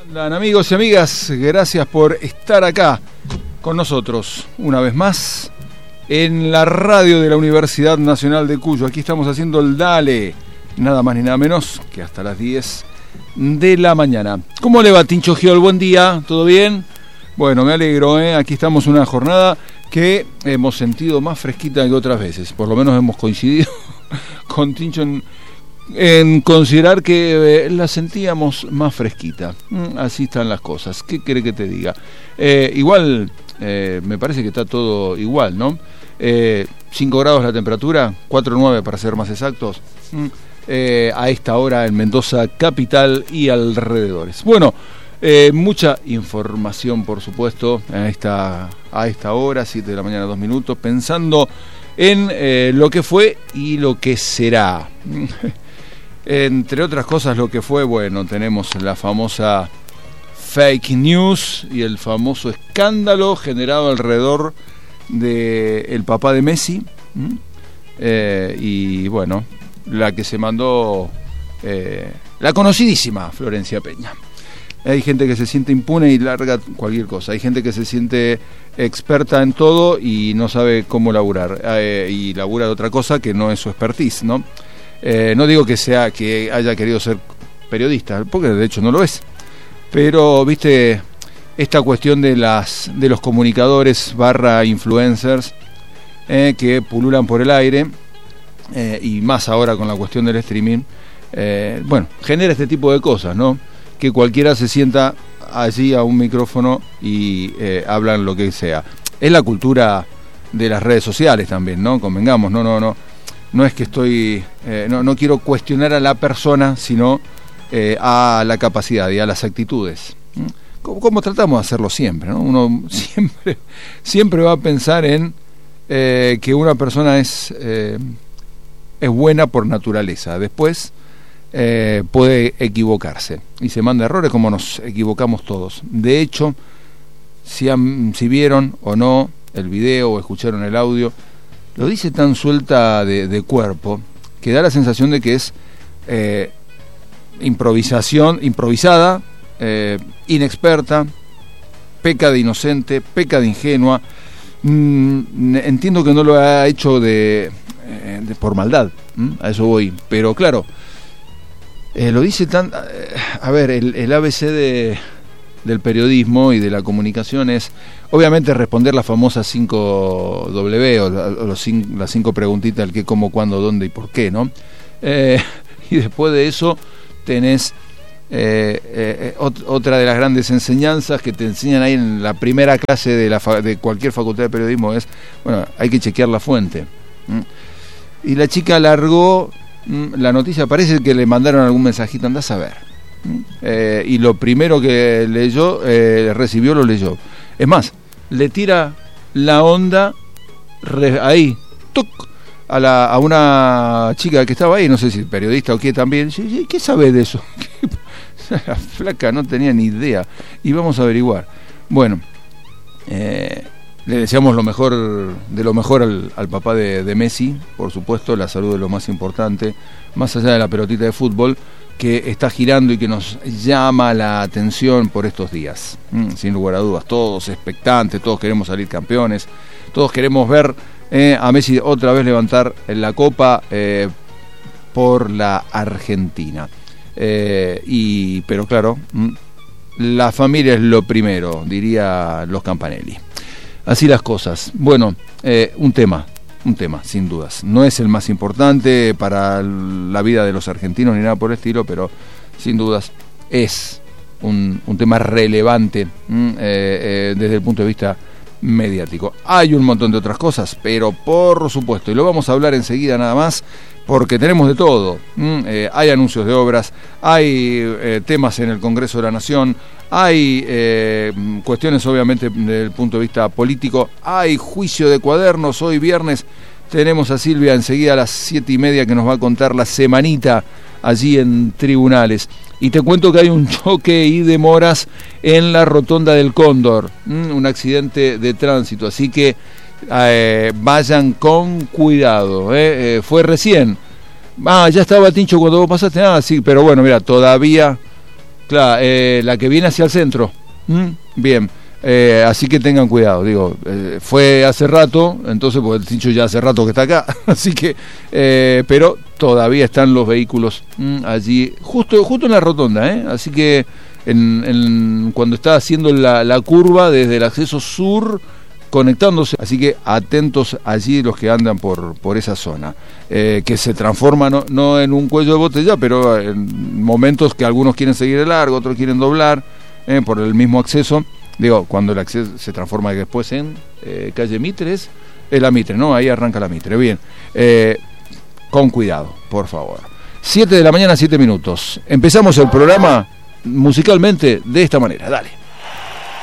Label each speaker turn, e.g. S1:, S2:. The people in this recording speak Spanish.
S1: Hola amigos y amigas, gracias por estar acá con nosotros una vez más en la radio de la Universidad Nacional de Cuyo. Aquí estamos haciendo el Dale, nada más ni nada menos que hasta las 10 de la mañana. ¿Cómo le va, Tincho Giol? Buen día, ¿todo bien? Bueno, me alegro, aquí estamos en una jornada que hemos sentido más fresquita que otras veces. Por lo menos hemos coincidido con Tincho en considerar que la sentíamos más fresquita. Así están las cosas. ¿Qué quiere que te diga? Igual, me parece que está todo igual, ¿no? 5 grados la temperatura, 4,9 para ser más exactos, a esta hora en Mendoza capital y alrededores. Bueno, mucha información, por supuesto, a esta hora, 7 de la mañana, 2 minutos, pensando en lo que fue y lo que será. Entre otras cosas, lo que fue, bueno, tenemos la famosa fake news y el famoso escándalo generado alrededor del papá de Messi, y bueno, la que se mandó la conocidísima Florencia Peña. Hay gente que se siente impune y larga cualquier cosa. Hay gente que se siente experta en todo y no sabe cómo laburar, y labura de otra cosa que no es su expertise, ¿no? No digo que haya querido ser periodista, porque de hecho no lo es. Pero, viste, esta cuestión de los comunicadores / influencers que pululan por el aire, y más ahora con la cuestión del streaming, bueno, genera este tipo de cosas, ¿no? Que cualquiera se sienta allí a un micrófono y hablan lo que sea. Es la cultura de las redes sociales también, ¿no? Convengamos, no es que estoy, no quiero cuestionar a la persona, sino a la capacidad y a las actitudes. Como tratamos de hacerlo siempre, ¿no? Uno siempre va a pensar en que una persona es buena por naturaleza. Después puede equivocarse y se manda errores, como nos equivocamos todos. De hecho, si vieron o no el video o escucharon el audio, lo dice tan suelta de cuerpo que da la sensación de que es improvisada, inexperta, peca de inocente, peca de ingenua. Entiendo que no lo ha hecho por maldad, a eso voy, pero claro, lo dice tan... a ver, el ABC del periodismo y de la comunicación es obviamente responder las famosas 5W o las 5 preguntitas, el qué, cómo, cuándo, dónde y por qué, ¿no? Y después de eso tenés otra de las grandes enseñanzas que te enseñan ahí en la primera clase de cualquier facultad de periodismo, es, bueno, hay que chequear la fuente. Y la chica largó la noticia, parece que le mandaron algún mensajito, andás a ver. Y lo primero que recibió, lo leyó. Es más, le tira la onda ahí, ¡tuc! a una chica que estaba ahí, no sé si periodista o qué también. ¿Qué sabe de eso? La flaca no tenía ni idea. Y vamos a averiguar. Bueno, le deseamos lo mejor al papá de Messi, por supuesto, la salud es lo más importante, más allá de la pelotita de fútbol que está girando y que nos llama la atención por estos días, sin lugar a dudas. Todos expectantes, todos queremos salir campeones, todos queremos ver a Messi otra vez levantar la copa por la Argentina. Pero claro, la familia es lo primero, diría los Campanelli. Así las cosas. Bueno, un tema, sin dudas. No es el más importante para la vida de los argentinos ni nada por el estilo, pero sin dudas es un tema relevante desde el punto de vista mediático. Hay un montón de otras cosas, pero por supuesto, y lo vamos a hablar enseguida nada más, porque tenemos de todo. Hay anuncios de obras, hay temas en el Congreso de la Nación, hay cuestiones obviamente desde el punto de vista político, hay juicio de cuadernos. Hoy viernes tenemos a Silvia enseguida a las 7:30 que nos va a contar la semanita allí en tribunales. Y te cuento que hay un choque y demoras en la rotonda del Cóndor, un accidente de tránsito, así que vayan con cuidado. Fue recién. Ya estaba Tincho cuando vos pasaste. Sí, pero bueno, mira, todavía Claro, la que viene hacia el centro. Bien. Así que tengan cuidado, digo, fue hace rato, entonces porque el Tincho ya hace rato que está acá, así que, pero todavía están los vehículos allí, justo en la rotonda, así que cuando está haciendo la curva desde el acceso sur, conectándose, así que atentos allí los que andan por esa zona, que se transforma no en un cuello de botella, pero en momentos que algunos quieren seguir de largo, otros quieren doblar por el mismo acceso. Digo, cuando el acceso se transforma después en calle Mitre, es la Mitre, ¿no? Ahí arranca la Mitre. Bien, con cuidado, por favor. 7 de la mañana, 7 minutos. Empezamos el programa musicalmente de esta manera. Dale.